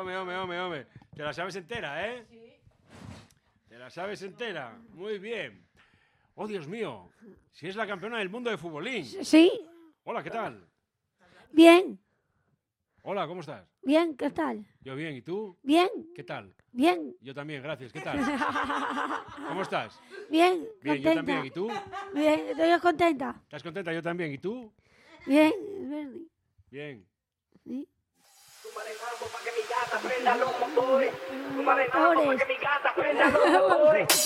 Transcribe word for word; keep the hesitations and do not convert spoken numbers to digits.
Home, home, home, home. Te la sabes entera, ¿eh? Sí. Te la sabes entera. Muy bien. Oh, Dios mío. Si es la campeona del mundo de futbolín. Sí. Hola, ¿qué tal? Bien. Hola, ¿cómo estás? Bien, ¿qué tal? Yo bien, ¿y tú? Bien. ¿Qué tal? Bien. Yo también, gracias. ¿Qué tal? ¿Cómo estás? Bien, Bien, contenta. yo también. ¿Y tú? Bien, estoy contenta. ¿Estás contenta? Yo también. ¿Y tú? Bien. Bien. ¿Sí? Tú me dejas para que mi gata prenda los motores. Tú me dejas para que mi gata prenda los motores.